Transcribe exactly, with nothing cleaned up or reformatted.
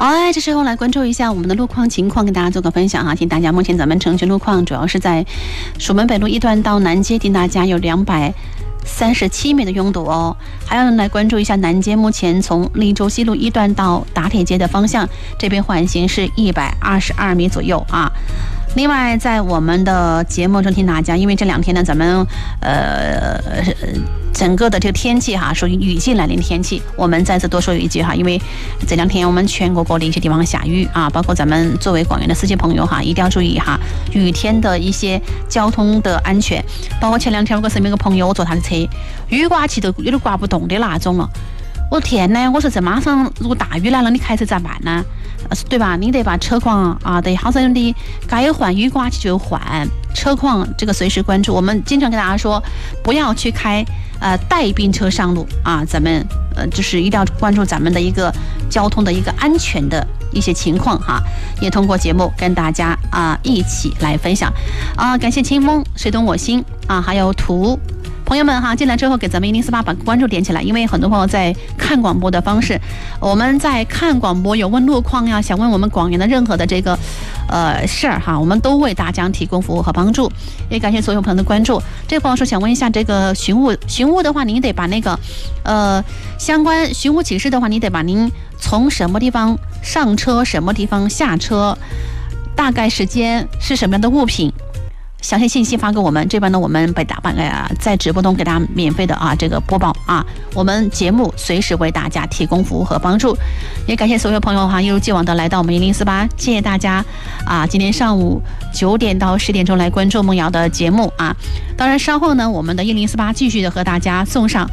好，哎，这时候来关注一下我们的路况情况，跟大家做个分享哈。提醒大家，目前咱们城区路况主要是在蜀门北路一段到南街，提醒大家有两百三十七米的拥堵哦。还要来关注一下南街，目前从利州西路一段到打铁街的方向，这边缓行是一百二十二米左右啊。另外，在我们的节目中听大家，因为这两天呢，咱们呃整个的这个天气哈，属于雨季来临天气，我们再次多说一句哈，因为这两天我们全国各地一些地方下雨啊，包括咱们作为广元的司机朋友哈，一定要注意哈，雨天的一些交通的安全。包括前两天我身边有个朋友，我坐他的车，雨刮起都有点刮不动的那种了。我天哪！我说这马上如果大雨来了，你开车咋办呢？对吧？你得把车况啊，得好生的该换雨刮器就换，车况这个随时关注。我们经常跟大家说，不要去开呃带病车上路啊，咱们呃就是一定要关注咱们的一个交通的一个安全的一些情况哈。也通过节目跟大家啊一起来分享啊，感谢清风谁懂我心啊，还有图。朋友们哈，进来之后给咱们一零四八把关注点起来，因为很多朋友在看广播的方式，我们在看广播有问路况呀，想问我们广元的任何的这个呃事儿哈，我们都为大家提供服务和帮助。也感谢所有朋友的关注。这个朋友说想问一下这个寻物，寻物的话，您得把那个呃相关寻物启事的话，你得把您从什么地方上车，什么地方下车，大概时间是什么样的物品。详细信息发给我们，这边呢我们北大办呃在直播中给大家免费的啊这个播报啊，我们节目随时为大家提供服务和帮助，也感谢所有朋友哈一如既往的来到我们一零四八，谢谢大家啊！今天上午九点到十点钟来关注梦瑶的节目啊，当然稍后呢我们的一零四八继续的和大家送上